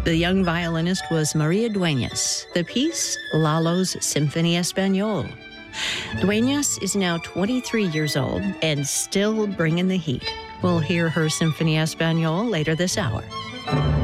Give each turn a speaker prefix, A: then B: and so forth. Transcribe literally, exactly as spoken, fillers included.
A: The young violinist was Maria Dueñas. The piece, Lalo's Symphony Español. Dueñas is now twenty-three years old and still bringing the heat. We'll hear her Symphony Español later this hour.